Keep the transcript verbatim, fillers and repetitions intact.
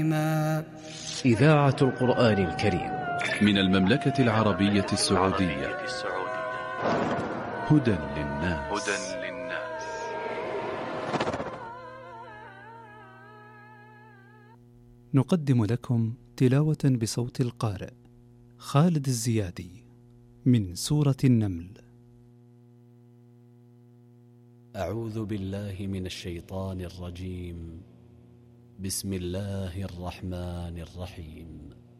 ما إذاعة القرآن الكريم من المملكة العربية السعودية. هدى للناس. هدى للناس. نقدم لكم تلاوة بصوت القارئ خالد الزيادي من سورة النمل. أعوذ بالله من الشيطان الرجيم. بسم الله الرحمن الرحيم.